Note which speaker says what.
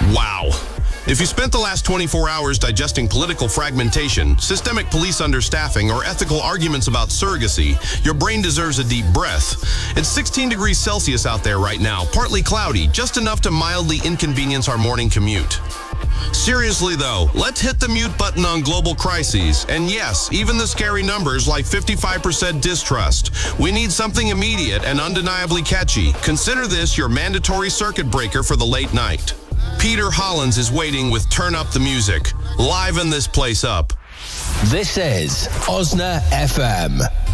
Speaker 1: Wow. If you spent the last 24 hours digesting political fragmentation, systemic police understaffing, or ethical arguments about surrogacy, your brain deserves a deep breath. It's 16 degrees Celsius out there right now, partly cloudy, just enough to mildly inconvenience our morning commute. Seriously though, let's hit the mute button on global crises. And yes, even the scary numbers like 55% distrust. We need something immediate and undeniably catchy. Consider this your mandatory circuit breaker for the late night. Peter Hollins is waiting with Turn Up the Music. Liven this place up.
Speaker 2: This is Osna FM.